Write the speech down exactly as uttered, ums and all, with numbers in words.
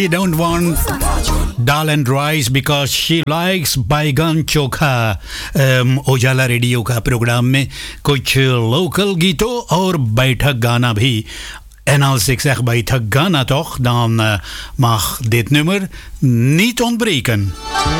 She don't want dal and rice because she likes बैगन चोखा. um, उजाला radio का programme में कुछ लोकल गीतों और बैठक गाना भी. En als ik zeg बैठक गाना toch, dan uh, mag dit nummer niet ontbreken.